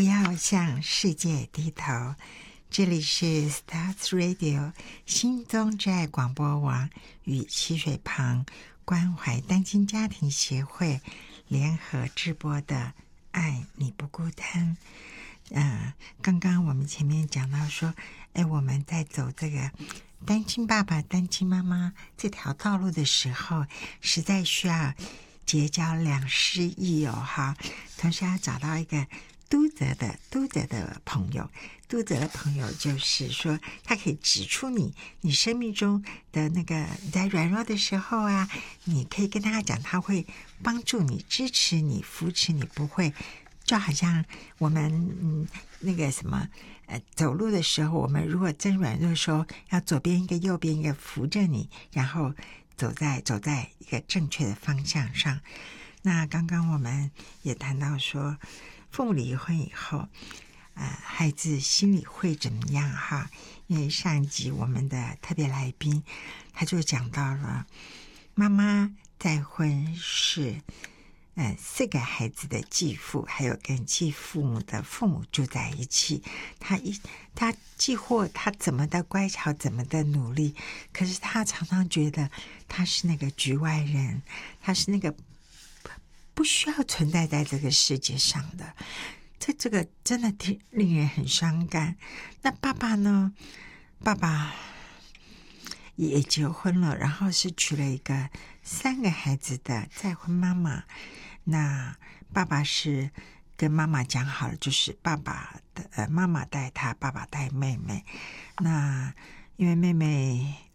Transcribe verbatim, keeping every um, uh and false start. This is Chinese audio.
不要向世界低头。这里是 Stars Radio 心中之爱广播网与溪水旁关怀单亲家庭协会联合直播的爱你不孤单。呃，刚刚我们前面讲到说，哎，我们在走这个单亲爸爸单亲妈妈这条道路的时候，实在需要结交良师益友哈，同时要找到一个督责的督责的朋友。督责的朋友就是说，他可以指出你你生命中的那个在软弱的时候啊，你可以跟他讲，他会帮助你、支持你、扶持你，不会就好像我们嗯那个什么呃走路的时候，我们如果真软弱的时候，要左边一个右边一个扶着你，然后走在走在一个正确的方向上。那刚刚我们也谈到说，父母离婚以后，呃，孩子心里会怎么样哈？因为上一集我们的特别来宾他就讲到了，妈妈再婚是呃四个孩子的继父，还有跟继父母的父母住在一起。他一他几乎他怎么的乖巧，怎么的努力，可是他常常觉得他是那个局外人，他是那个不需要存在在这个世界上的。这这个真的挺令人很伤感。那爸爸呢？爸爸也结婚了，然后是娶了一个三个孩子的再婚妈妈。那爸爸是跟妈妈讲好了，就是爸爸的呃妈妈带他，爸爸带妹妹。那因为妹妹